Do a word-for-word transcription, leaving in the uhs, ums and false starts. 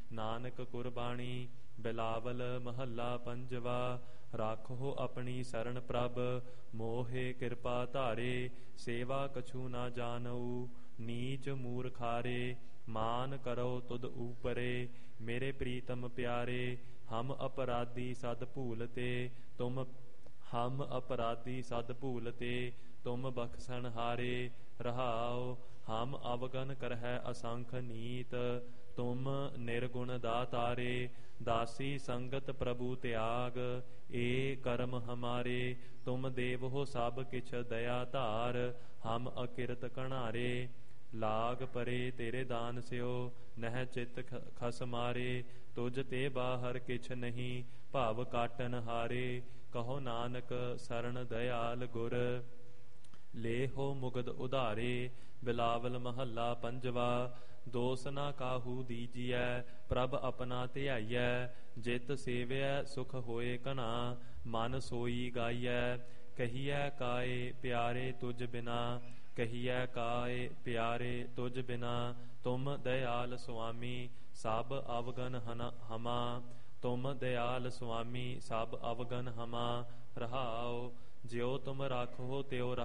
ਨਾਨਕ ਕੁਰਬਾਣੀ। ਬਿਲਾਵਲ ਮਹੱਲਾ ਪੰਜਵਾ। ਰਾਖੋ ਆਪਣੀ ਸਰਣ ਪ੍ਰਭ, ਮੋਹਿ ਕਿਰਪਾ ਧਾਰੇ। ਸੇਵਾ ਕਛੂ ਨਾ ਜਾਣਉ, ਨੀਚ ਮੂਰਖਾਰੇ। ਮਾਨ ਕਰੋ ਤੁਧ ਊਪਰੇ, ਮੇਰੇ ਪ੍ਰੀਤਮ ਪਿਆਰੇ। ਹਮ ਅਪਰਾਧੀ ਸਦ ਭੂਲਤੇ, ਤੁਮ ਹਮ ਅਪਰਾਧੀ ਸਦ ਭੂਲਤੇ। ਤੁਮ ਬਖਸ਼ਣ ਹਾਰੇ। ਰਹਾਉ ਹਮ ਅਵਗਨ ਕਰਹਿ ਅਸੰਖ ਨੀਤ, ਤੁਮ ਨਿਰਗੁਣ ਦਾਤਾਰੇ। ਦਾਸੀ ਸੰਗਤ ਪ੍ਰਭੂ ਤਿਆਗ, ਏ ਕਰਮ ਹਮਾਰੇ। ਤੁਮ ਦੇਵੋ ਸਭ ਕਿਛ ਦਇਆ ਧਾਰ, ਹਮ ਅਕਿਰਤ ਕਣਾਰੇ। ਲਾਗ ਪਰੇ ਤੇਰੇ ਦਾਨ ਸਿਓ, ਨਹਿ ਚਿਤ ਖਸ ਮਾਰੇ। ਤੁਝ ਤੇ ਬਾਹਰ ਕਿਛ ਨਹੀਂ, ਭਵ ਕਾਟਨ ਹਾਰੇ। ਕਹੋ ਨਾਨਕ ਸਰਣ ਦਇਆਲ ਗੁਰ, ਲੇਹੋ ਮੁਗਧ ਉਧਾਰੇ। ਬਿਲਾਵਲ ਮਹੱਲਾ ਪੰਜਵਾ। ਦੋਸ ਨਾ ਕਾਹੂ ਦੀਜੀਐ, ਪ੍ਰਭ ਆਪਣਾ ਧਿਆਈਐ। ਜਿਤ ਸੇਵਿਐ ਸੁਖ ਹੋਏ ਘਣਾ, ਮਨ ਸੋਈ ਗਾਈਐ। ਕਹੀਐ ਕਾਏ ਪਿਆਰੇ ਤੁਝ ਬਿਨਾ, ਕਹੀਐ ਕਾਏ ਪਿਆਰੇ ਤੁਝ ਬਿਨਾ। ਤੁਮ ਦਇਆਲ ਸੁਆਮੀ ਸਭ ਅਵਗਨ ਹਮਾ, ਤੁਮ ਦਇਆਲ ਸੁਆਮੀ ਸਭ ਅਵਗਨ ਹਮਾ। ਰਹਾਉ ਜਿਉ ਤੁਮ ਰਾਖੋ ਤਿਉ